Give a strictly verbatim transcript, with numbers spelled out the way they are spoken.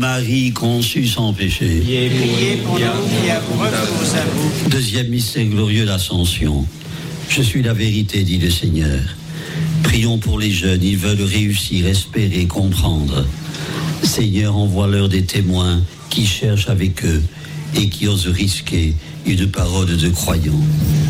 Marie conçue sans péché. Priez pour nous qui avons recours à vous. Deuxième mystère glorieux, l'Ascension. Je suis la vérité, dit le Seigneur. Prions pour les jeunes, ils veulent réussir, espérer, comprendre. Seigneur, envoie-leur des témoins qui cherchent avec eux et qui osent risquer une parole de croyants.